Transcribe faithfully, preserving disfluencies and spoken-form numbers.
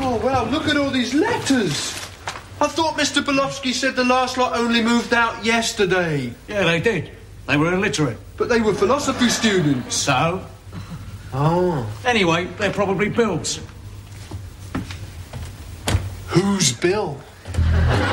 Oh, wow, look at all these letters. I thought Mister Belofsky said the last lot only moved out yesterday. Yeah, they did. They were illiterate. But they were philosophy students. So? Oh. Anyway, they're probably Bill's. Who's Bill?